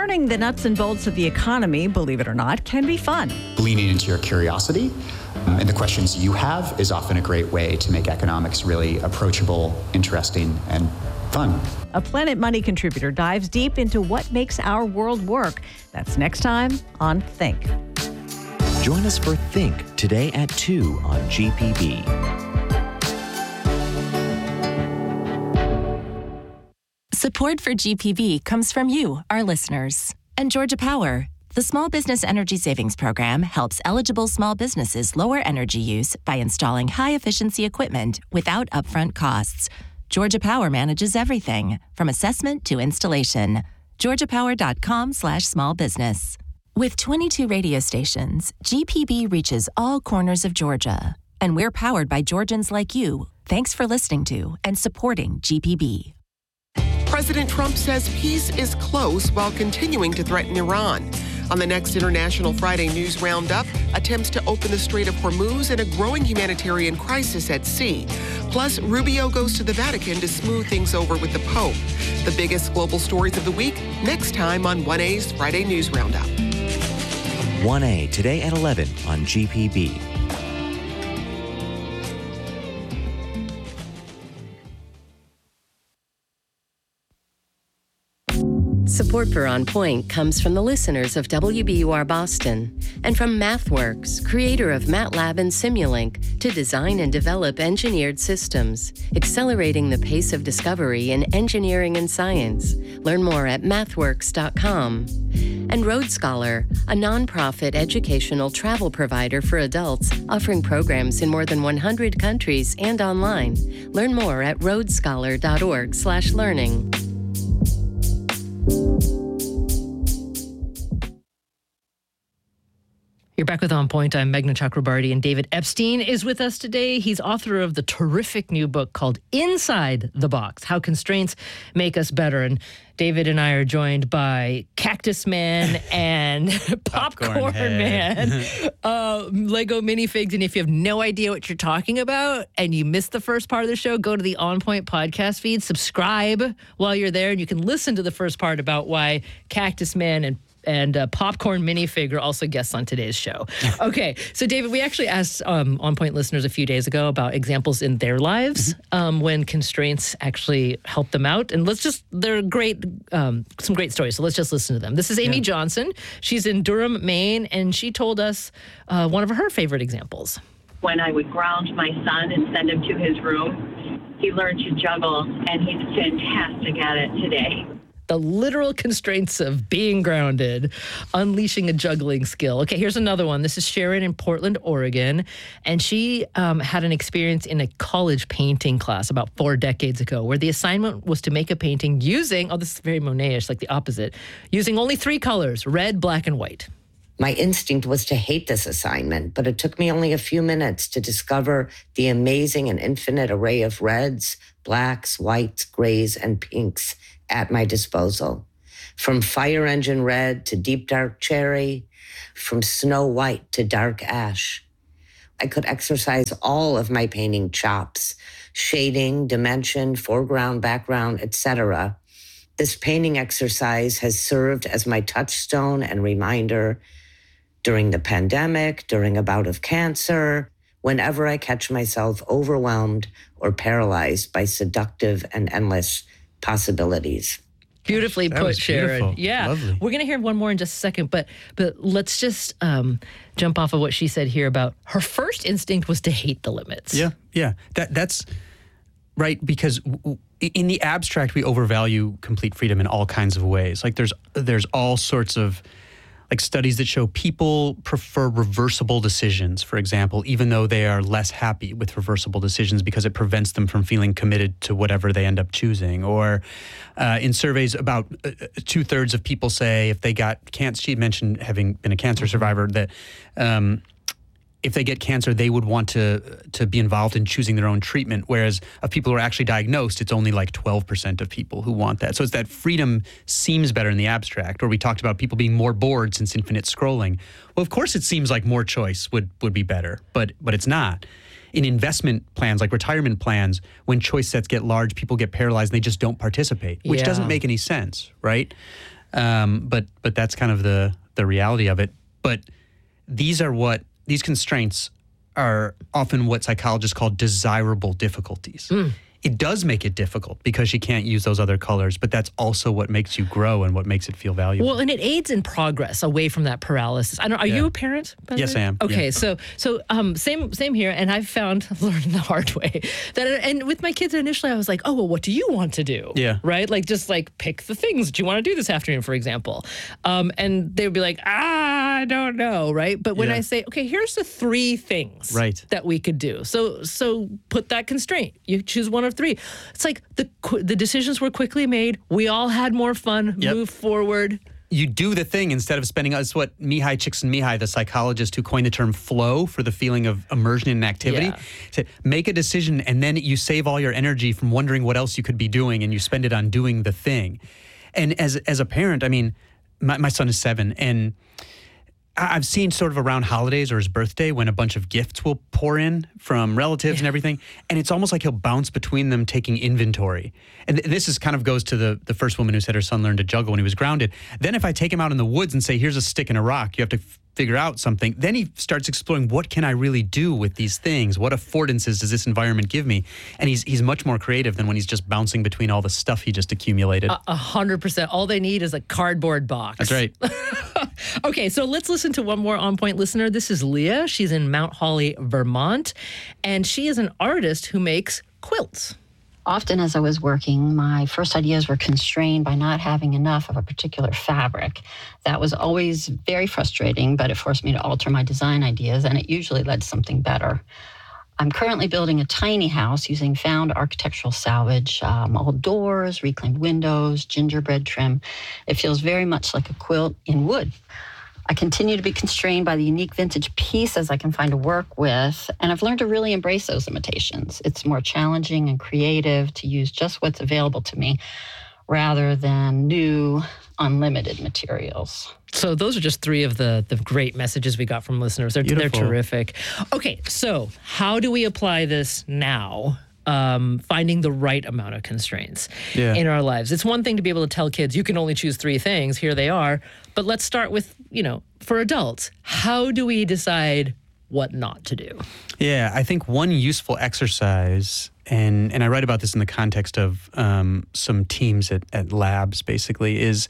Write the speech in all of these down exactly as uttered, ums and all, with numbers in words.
learning the nuts and bolts of the economy, believe it or not, can be fun. Leaning into your curiosity um, and the questions you have is often a great way to make economics really approachable, interesting, and fun. A Planet Money contributor dives deep into what makes our world work. That's next time on Think. Join us for Think today at two on G P B. Support for G P B comes from you, our listeners. And Georgia Power. The Small Business Energy Savings Program helps eligible small businesses lower energy use by installing high-efficiency equipment without upfront costs. Georgia Power manages everything, from assessment to installation. georgiapower.com slash small business. With twenty-two radio stations, G P B reaches all corners of Georgia. And we're powered by Georgians like you. Thanks for listening to and supporting G P B. President Trump says peace is close while continuing to threaten Iran. On the next International Friday News Roundup, attempts to open the Strait of Hormuz and a growing humanitarian crisis at sea. Plus, Rubio goes to the Vatican to smooth things over with the Pope. The biggest global stories of the week, next time on one A's Friday News Roundup. one A today at eleven on G P B. Support for On Point comes from the listeners of W B U R Boston and from MathWorks, creator of MATLAB and Simulink, to design and develop engineered systems, accelerating the pace of discovery in engineering and science. Learn more at mathworks dot com. And Road Scholar, a nonprofit educational travel provider for adults offering programs in more than one hundred countries and online. Learn more at road scholar dot org slash learning. You're back with On Point. I'm Meghna Chakrabarty, and David Epstein is with us today. He's author of the terrific new book called Inside the Box, How Constraints Make Us Better. And David and I are joined by Cactus Man and Popcorn, Popcorn Man, uh, Lego minifigs. And if you have no idea what you're talking about and you missed the first part of the show, go to the On Point podcast feed, subscribe while you're there, and you can listen to the first part about why Cactus Man and And uh, Popcorn minifig are also guests on today's show. Okay, so David, we actually asked um, On Point listeners a few days ago about examples in their lives mm-hmm. um, when constraints actually help them out. And let's just, they're great, um, some great stories. So let's just listen to them. This is Amy yeah. Johnson. She's in Durham, Maine, and she told us uh, one of her favorite examples. When I would ground my son and send him to his room, he learned to juggle, and he's fantastic at it today. The literal constraints of being grounded, unleashing a juggling skill. Okay, here's another one. This is Sharon in Portland, Oregon. And she um, had an experience in a college painting class about four decades ago where the assignment was to make a painting using, oh, this is very Monet-ish, like the opposite, using only three colors, red, black, and white. My instinct was to hate this assignment, but it took me only a few minutes to discover the amazing and infinite array of reds, blacks, whites, grays, and pinks at my disposal. From fire engine red to deep dark cherry, from snow white to dark ash. I could exercise all of my painting chops, shading, dimension, foreground, background, et cetera. This painting exercise has served as my touchstone and reminder during the pandemic, during a bout of cancer, whenever I catch myself overwhelmed or paralyzed by seductive and endless possibilities. Beautifully that put, Sharon. Beautiful. Yeah. Lovely. We're going to hear one more in just a second, but but let's just um, jump off of what she said here about her first instinct was to hate the limits. Yeah, yeah. That That's right, because w- in the abstract, we overvalue complete freedom in all kinds of ways. Like there's there's all sorts of like studies that show people prefer reversible decisions, for example, even though they are less happy with reversible decisions because it prevents them from feeling committed to whatever they end up choosing. Or uh, in surveys, about uh, two-thirds of people say if they got cancer, she mentioned having been a cancer survivor, that um, if they get cancer, they would want to to be involved in choosing their own treatment, whereas of people who are actually diagnosed, it's only like twelve percent of people who want that. So it's that freedom seems better in the abstract. Or we talked about people being more bored since infinite scrolling. Well, of course it seems like more choice would, would be better, but but it's not. In investment plans, like retirement plans, when choice sets get large, people get paralyzed and they just don't participate, which Yeah. doesn't make any sense, right? Um, but but that's kind of the the reality of it. But these are what these constraints are often what psychologists call desirable difficulties. Mm. It does make it difficult because you can't use those other colors, but that's also what makes you grow and what makes it feel valuable. Well, and it aids in progress away from that paralysis. I don't. Are Yeah. you a parent? by the Yes, way? I am. Okay, Yeah. so so um, same same here, and I've found learning the hard way that. And with my kids initially, I was like, oh well, what do you want to do? Yeah. Right. Like just like pick the things that you want to do this afternoon, for example. Um, and they would be like, ah, I don't know, right? But when Yeah. I say, okay, here's the three things Right. that we could do. So so put that constraint. You choose one of three. It's like the qu- the decisions were quickly made. We all had more fun. Yep. Move forward. You do the thing instead of spending. It's what Mihai Csikszentmihalyi, the psychologist who coined the term flow for the feeling of immersion in activity, Yeah. said, make a decision and then you save all your energy from wondering what else you could be doing, and you spend it on doing the thing. And as as a parent, I mean, my, my son is seven, and I- I've seen sort of around holidays or his birthday when a bunch of gifts will pour in from relatives and everything, and it's almost like he'll bounce between them taking inventory. And th- this is kind of goes to the, the first woman who said her son learned to juggle when he was grounded. Then if I take him out in the woods and say, here's a stick and a rock, you have to f- figure out something, then he starts exploring, what can I really do with these things? What affordances does this environment give me? And he's he's much more creative than when he's just bouncing between all the stuff he just accumulated. A hundred percent. All they need is a cardboard box. That's right. Okay, so let's listen to one more On Point listener. This is Leah. She's in Mount Holly, Vermont, and she is an artist who makes quilts. Often as I was working, my first ideas were constrained by not having enough of a particular fabric. That was always very frustrating, but it forced me to alter my design ideas, and it usually led to something better. I'm currently building a tiny house using found architectural salvage, um, old doors, reclaimed windows, gingerbread trim. It feels very much like a quilt in wood. I continue to be constrained by the unique vintage pieces I can find to work with, and I've learned to really embrace those limitations. It's more challenging and creative to use just what's available to me rather than new, unlimited materials. So those are just three of the, the great messages we got from listeners. They're, they're Beautiful. terrific. Okay, so how do we apply this now? Um, finding the right amount of constraints Yeah. in our lives. It's one thing to be able to tell kids, you can only choose three things, here they are. But let's start with, you know, for adults, how do we decide what not to do? Yeah, I think one useful exercise, and, and I write about this in the context of um, some teams at, at labs, basically, is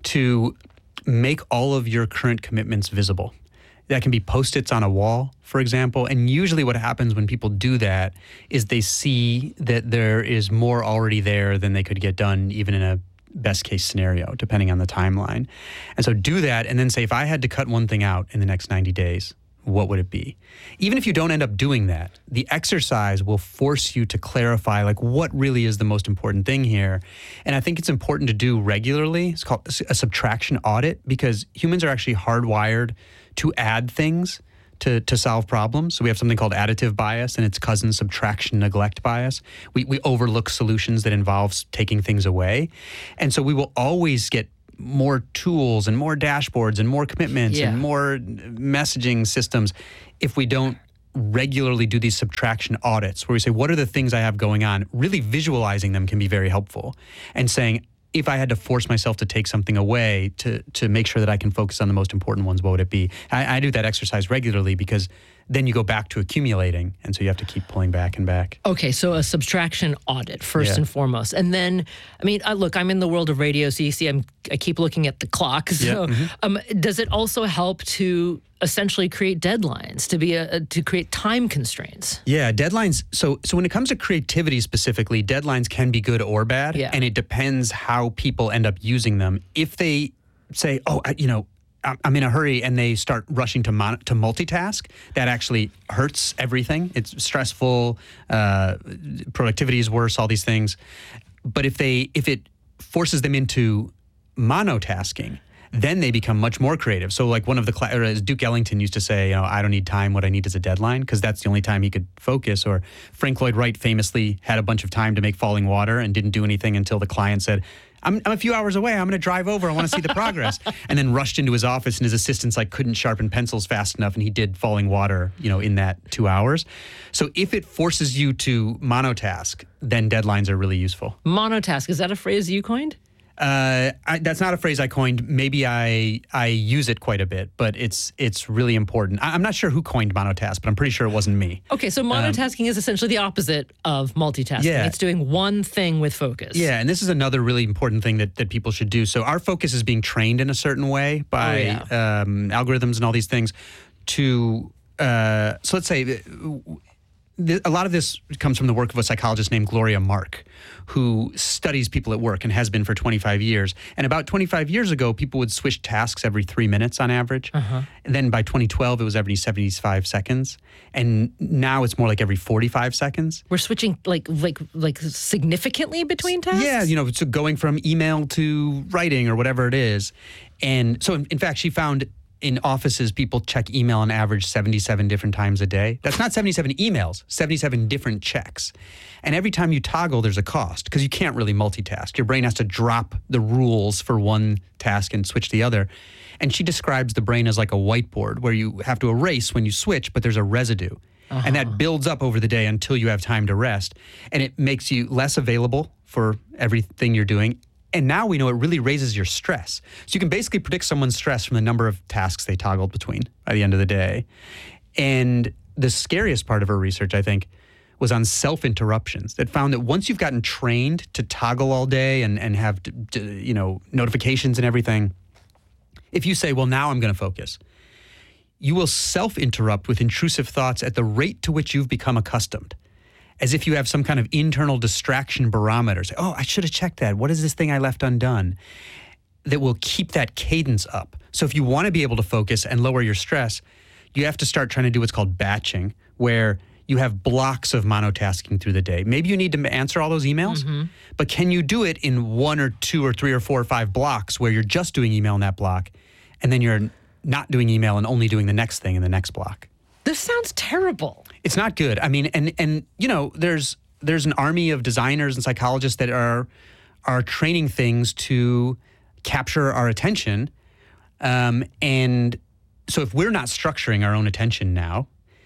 to make all of your current commitments visible. That can be Post-its on a wall, for example. And usually what happens when people do that is they see that there is more already there than they could get done, even in a best case scenario, depending on the timeline. And so do that and then say, if I had to cut one thing out in the next ninety days, what would it be? Even if you don't end up doing that, the exercise will force you to clarify, like, what really is the most important thing here. And I think it's important to do regularly. It's called a subtraction audit, because humans are actually hardwired to add things to, to solve problems. So we have something called additive bias, and its cousin, subtraction neglect bias. We, we overlook solutions that involves taking things away. And so we will always get more tools and more dashboards and more commitments Yeah. and more messaging systems if we don't regularly do these subtraction audits where we say, what are the things I have going on? Really visualizing them can be very helpful, and saying, if I had to force myself to take something away to to make sure that I can focus on the most important ones, what would it be? I, I do that exercise regularly, because then you go back to accumulating, and so you have to keep pulling back and back. Okay, so a subtraction audit first Yeah. and foremost, and then, I mean, uh, look, I'm in the world of radio, so you see, I'm I keep looking at the clock. So, mhm. um, does it also help to essentially create deadlines, to be a, to create time constraints? Yeah, deadlines. So, so when it comes to creativity specifically, deadlines can be good or bad, Yeah. and it depends how people end up using them. If they say, "Oh, I, you know, I'm I'm in a hurry," and they start rushing to mon- to multitask, that actually hurts everything. It's stressful. Uh, productivity is worse. All these things. But if they if it forces them into monotasking, then they become much more creative. So like one of the, cla- or as Duke Ellington used to say, you know, I don't need time, what I need is a deadline, because that's the only time he could focus. Or Frank Lloyd Wright famously had a bunch of time to make Falling Water and didn't do anything until the client said, I'm, I'm a few hours away, I'm going to drive over, I want to see the progress. And then rushed into his office, and his assistants like couldn't sharpen pencils fast enough, and he did Falling Water, you know, in that two hours. So if it forces you to monotask, then deadlines are really useful. Monotask, is that a phrase you coined? Uh, I, that's not a phrase I coined. Maybe I I use it quite a bit, but it's it's really important. I, I'm not sure who coined monotask, but I'm pretty sure it wasn't me. Okay, so monotasking um, is essentially the opposite of multitasking. Yeah. It's doing one thing with focus. Yeah, and this is another really important thing that, that people should do. So our focus is being trained in a certain way by oh, yeah. um, algorithms and all these things to, uh, so let's say, a lot of this comes from the work of a psychologist named Gloria Mark, who studies people at work and has been for twenty-five years. And about twenty-five years ago, people would switch tasks every three minutes on average. Uh-huh. And then by twenty twelve, it was every seventy-five seconds. And now it's more like every forty-five seconds. We're switching like like like significantly between tasks? Yeah, you know, so going from email to writing or whatever it is. And so, in, in fact, she found in offices, people check email on average seventy-seven different times a day. That's not seventy-seven emails, seventy-seven different checks. And every time you toggle, there's a cost because you can't really multitask. Your brain has to drop the rules for one task and switch to the other. And she describes the brain as like a whiteboard where you have to erase when you switch, but there's a residue. Uh-huh. And that builds up over the day until you have time to rest. And it makes you less available for everything you're doing. And now we know it really raises your stress. So you can basically predict someone's stress from the number of tasks they toggled between by the end of the day. And the scariest part of her research, I think, was on self-interruptions that found that once you've gotten trained to toggle all day and, and have, you know, notifications and everything, if you say, well, now I'm going to focus, you will self-interrupt with intrusive thoughts at the rate to which you've become accustomed. As if you have some kind of internal distraction barometer. Say, oh, I should have checked that. What is this thing I left undone? That will keep that cadence up. So if you want to be able to focus and lower your stress, you have to start trying to do what's called batching, where you have blocks of monotasking through the day. Maybe you need to answer all those emails, mm-hmm. but can you do it in one or two or three or four or five blocks where you're just doing email in that block, and then you're not doing email and only doing the next thing in the next block? This sounds terrible. It's not good. I mean, and and you know, there's there's an army of designers and psychologists that are are training things to capture our attention. Um, and so if we're not structuring our own attention now,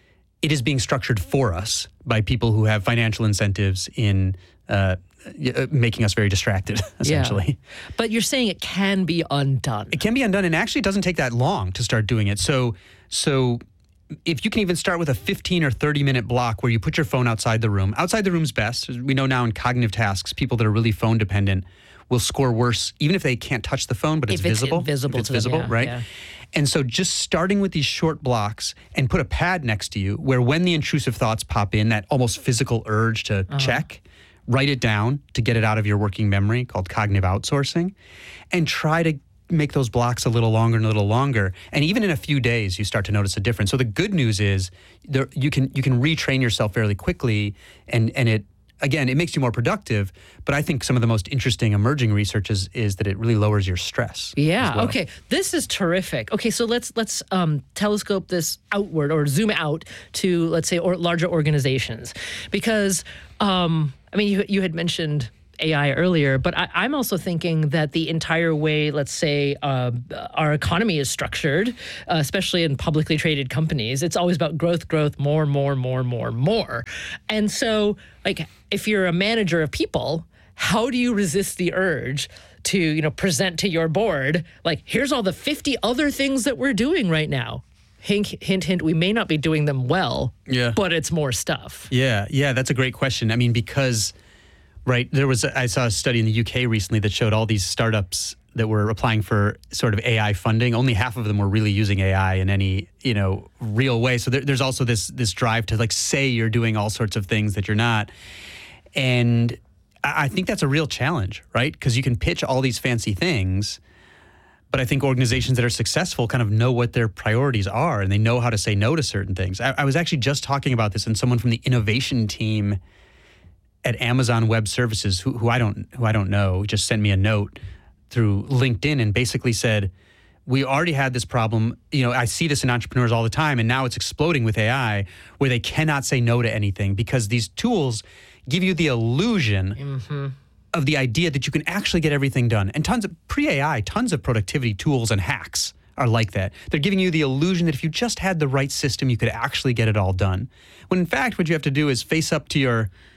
it is being structured for us by people who have financial incentives in uh, making us very distracted, essentially. Yeah. But you're saying it can be undone. It can be undone, and actually it doesn't take that long to start doing it. So so. If you can even start with a fifteen or thirty minute block where you put your phone outside the room. Outside the room's best. We know now in cognitive tasks, people that are really phone dependent will score worse, even if they can't touch the phone, but it's, if it's visible. Invisible if it's to visible, them, yeah, right? Yeah. And so just starting with these short blocks and put a pad next to you where when the intrusive thoughts pop in, that almost physical urge to uh-huh. check, write it down to get it out of your working memory, called cognitive outsourcing, and try to make those blocks a little longer and a little longer. And even in a few days, you start to notice a difference. So the good news is there, you can you can retrain yourself fairly quickly, and, and it, again, it makes you more productive. But I think some of the most interesting emerging research is, is that it really lowers your stress. Yeah, well. okay. This is terrific. Okay, so let's let's um, telescope this outward or zoom out to, let's say, or larger organizations. Because, um, I mean, you you had mentioned A I earlier, but I, I'm also thinking that the entire way, let's say, uh, our economy is structured, uh, especially in publicly traded companies, it's always about growth, growth, more, more, more, more, more. And so, like, if you're a manager of people, how do you resist the urge to, you know, present to your board, like, here's all the fifty other things that we're doing right now? Hint, hint, hint, we may not be doing them well, yeah. but it's more stuff. Yeah, yeah, that's a great question. I mean, because... Right. There was, a, I saw a study in the U K recently that showed all these startups that were applying for sort of A I funding. Only half of them were really using A I in any, you know, real way. So there, there's also this this drive to like say you're doing all sorts of things that you're not. And I think that's a real challenge, right? Because you can pitch all these fancy things, but I think organizations that are successful kind of know what their priorities are and they know how to say no to certain things. I, I was actually just talking about this, and someone from the innovation team at Amazon Web Services, who, who I don't who I don't know, just sent me a note through LinkedIn and basically said, we already had this problem. You know, I see this in entrepreneurs all the time, and now it's exploding with A I, where they cannot say no to anything because these tools give you the illusion mm-hmm. of the idea that you can actually get everything done. And tons of pre-A I, tons of productivity tools and hacks are like that. They're giving you the illusion that if you just had the right system, you could actually get it all done. When in fact, what you have to do is face up to your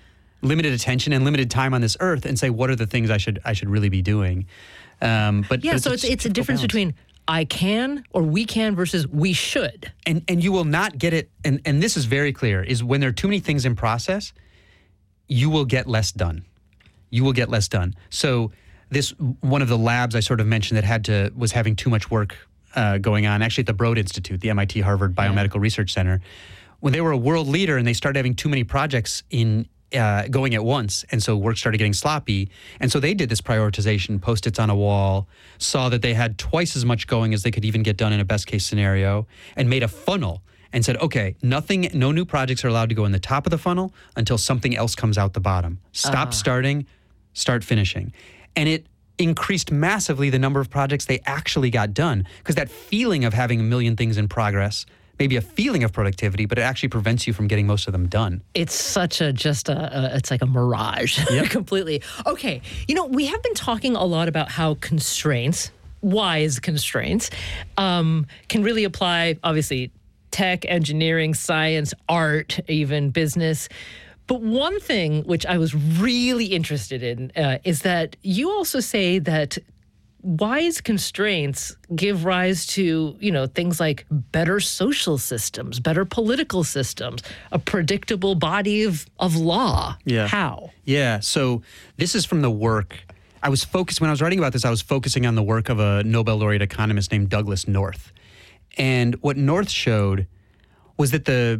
limited attention and limited time on this earth and say, what are the things I should I should really be doing? Um, but yeah, but so it's it's a difference balance. between I can or we can versus we should. And and you will not get it, and, and this is very clear, is when there are too many things in process, you will get less done. You will get less done. So this, one of the labs I sort of mentioned that had to, was having too much work uh, going on, actually at the Broad Institute, the M I T Harvard Biomedical yeah. Research Center, when they were a world leader and they started having too many projects in uh, going at once, and so work started getting sloppy. And so they did this prioritization, Post-its on a wall, saw that they had twice as much going as they could even get done in a best case scenario, and made a funnel and said, okay, nothing, no new projects are allowed to go in the top of the funnel until something else comes out the bottom. Stop uh. starting, start finishing. And it increased massively the number of projects they actually got done, because that feeling of having a million things in progress, maybe a feeling of productivity, but it actually prevents you from getting most of them done. It's such a, just a, a it's like a mirage, yep. completely. Okay, you know, we have been talking a lot about how constraints, wise constraints, um, can really apply, obviously, tech, engineering, science, art, even business. But one thing which I was really interested in uh, is that you also say that wise constraints give rise to, you know, things like better social systems, better political systems, a predictable body of, of law. Yeah. How? Yeah. So this is from the work. I was focused, when I was writing about this, I was focusing on the work of a Nobel laureate economist named Douglas North. And what North showed was that the,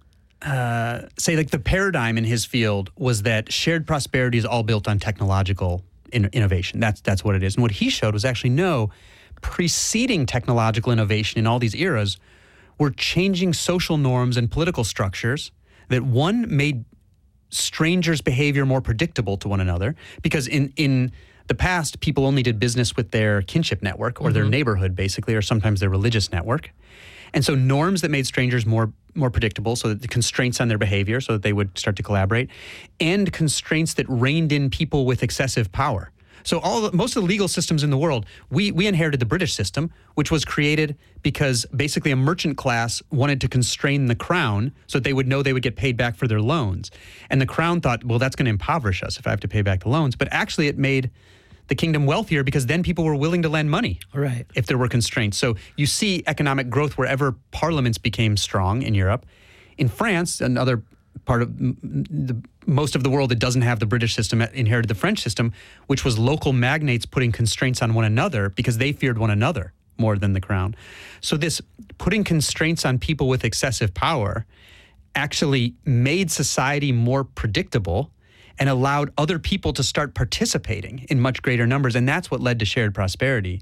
uh, say like the paradigm in his field was that shared prosperity is all built on technological in innovation. That's that's what it is. And what he showed was actually no, preceding technological innovation in all these eras were changing social norms and political structures that, one, made strangers' behavior more predictable to one another, because in in the past, people only did business with their kinship network or mm-hmm. their neighborhood, basically, or sometimes their religious network. And so norms that made strangers more more predictable, so that the constraints on their behavior, so that they would start to collaborate, and constraints that reined in people with excessive power. So all the, most of the legal systems in the world, we we inherited the British system, which was created because basically a merchant class wanted to constrain the crown so that they would know they would get paid back for their loans. And the crown thought, well, that's going to impoverish us if I have to pay back the loans. But actually it made the kingdom wealthier, because then people were willing to lend money right. if there were constraints. So you see economic growth wherever parliaments became strong in Europe. In France, another part of the, most of the world that doesn't have the British system inherited the French system, which was local magnates putting constraints on one another because they feared one another more than the crown. So this putting constraints on people with excessive power actually made society more predictable and allowed other people to start participating in much greater numbers. And that's what led to shared prosperity.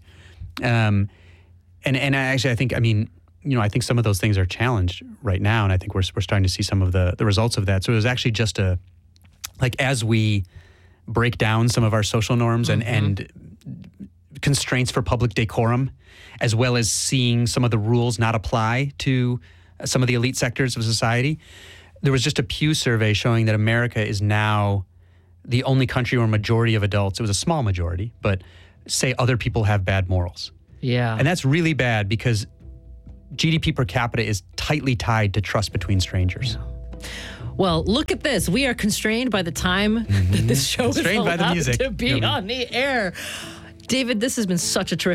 Um, and, and actually, I think, I mean, you know, I think some of those things are challenged right now. And I think we're, we're starting to see some of the, the results of that. So it was actually just a, like, as we break down some of our social norms mm-hmm. and, and constraints for public decorum, as well as seeing some of the rules not apply to some of the elite sectors of society, there was just a Pew survey showing that America is now the only country where a majority of adults, it was a small majority, but say other people have bad morals. Yeah. And that's really bad, because G D P per capita is tightly tied to trust between strangers. Yeah. Well, look at this. We are constrained by the time mm-hmm. that this show constrained is allowed by the music. to be yeah, on the air. David, this has been such a terrific